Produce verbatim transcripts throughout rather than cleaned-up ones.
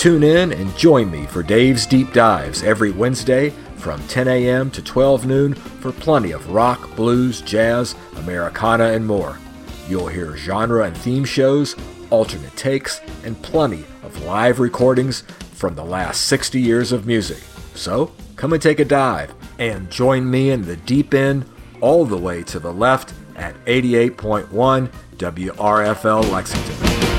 Tune in and join me for Dave's Deep Dives every Wednesday from ten a.m. to twelve noon for plenty of rock, blues, jazz, Americana, and more. You'll hear genre and theme shows, alternate takes, and plenty of live recordings from the last sixty years of music. So, come and take a dive and join me in the deep end all the way to the left at eighty-eight point one W R F L Lexington.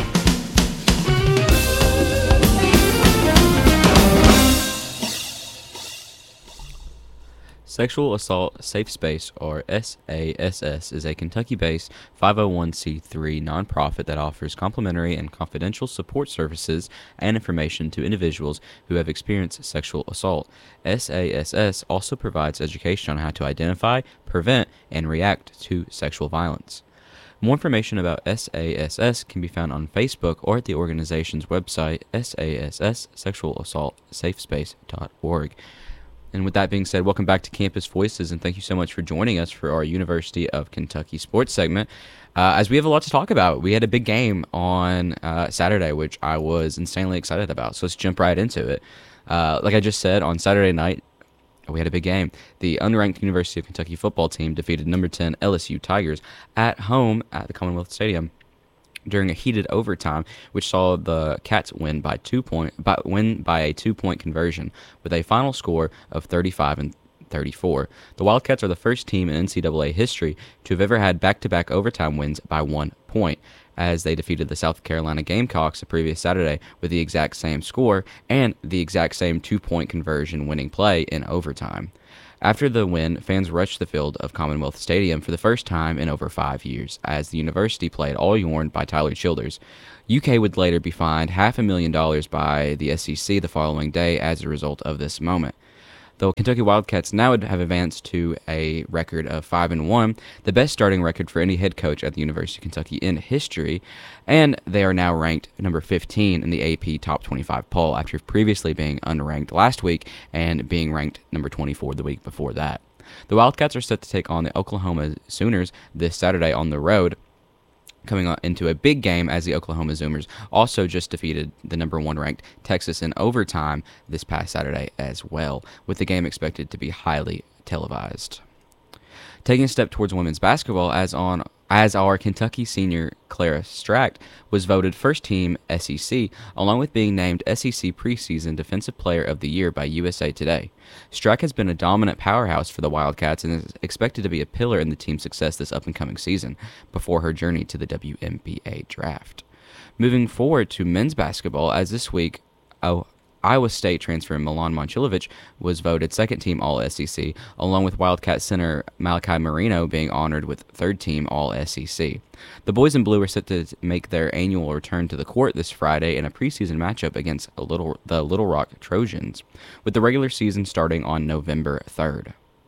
Sexual Assault Safe Space, or S A S S, is a Kentucky-based five oh one c three nonprofit that offers complimentary and confidential support services and information to individuals who have experienced sexual assault. S A S S also provides education on how to identify, prevent, and react to sexual violence. More information about S A S S can be found on Facebook or at the organization's website, S A S S sexual assault safe space dot org. And with that being said, welcome back to Campus Voices, and thank you so much for joining us for our University of Kentucky sports segment. Uh, as we have a lot to talk about, we had a big game on uh, Saturday, which I was insanely excited about. So let's jump right into it. Uh, like I just said, on Saturday night, we had a big game. The unranked University of Kentucky football team defeated number ten L S U Tigers at home at the Commonwealth Stadium during a heated overtime, which saw the Cats win by two point, by, win by a two-point conversion with a final score of thirty-five and thirty-four. The Wildcats are the first team in N C double A history to have ever had back-to-back overtime wins by one point, as they defeated the South Carolina Gamecocks the previous Saturday with the exact same score and the exact same two-point conversion winning play in overtime. After the win, fans rushed the field of Commonwealth Stadium for the first time in over five years, as the university played All Yourn by Tyler Childers. U K would later be fined half a million dollars by the S E C the following day as a result of this moment. The Kentucky Wildcats now would have advanced to a record of five and one, the best starting record for any head coach at the University of Kentucky in history, and they are now ranked number fifteen in the A P Top twenty-five poll after previously being unranked last week and being ranked number twenty-four the week before that. The Wildcats are set to take on the Oklahoma Sooners this Saturday on the road, coming into a big game as the Oklahoma Zoomers also just defeated the number one ranked Texas in overtime this past Saturday as well, with the game expected to be highly televised. Taking a step towards women's basketball, as on as our Kentucky senior Clara Strack was voted first team S E C, along with being named S E C preseason Defensive Player of the Year by U S A Today. Strack has been a dominant powerhouse for the Wildcats and is expected to be a pillar in the team's success this up-and-coming season before her journey to the W N B A draft. Moving forward to men's basketball, as this week, oh, Iowa State transfer Milan Momcilovic was voted second-team All-S E C, along with Wildcat center Malachi Marino being honored with third-team All-S E C. The boys in blue are set to make their annual return to the court this Friday in a preseason matchup against a Little, the Little Rock Trojans, with the regular season starting on November third.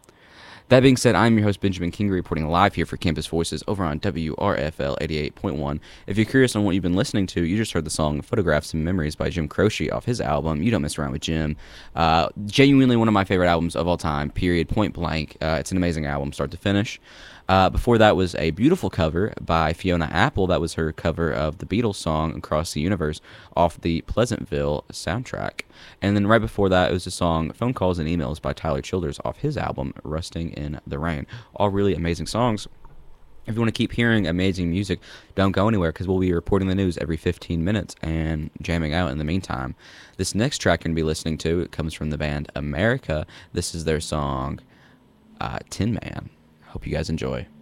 That being said, I'm your host, Benjamin King, reporting live here for Campus Voices over on W R F L eighty-eight point one. If you're curious on what you've been listening to, you just heard the song Photographs and Memories by Jim Croce off his album, You Don't Mess Around with Jim. Uh, genuinely one of my favorite albums of all time, period, point blank. Uh, it's an amazing album, start to finish. Uh, before that was a beautiful cover by Fiona Apple. That was her cover of the Beatles song Across the Universe off the Pleasantville soundtrack. And then right before that, it was a song Phone Calls and Emails by Tyler Childers off his album Rusting in the Rain. All really amazing songs. If you want to keep hearing amazing music, don't go anywhere because we'll be reporting the news every fifteen minutes and jamming out in the meantime. This next track you're going to be listening to, it comes from the band America. This is their song uh, Tin Man. Hope you guys enjoy.